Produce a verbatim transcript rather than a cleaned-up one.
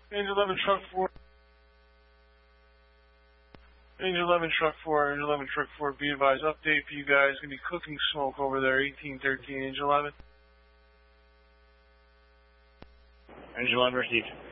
Angel eleven, truck four. Angel eleven, truck four. Angel eleven, truck four. Be advised, update for you guys. Gonna be cooking smoke over there. eighteen thirteen, Angel eleven. Angel eleven received.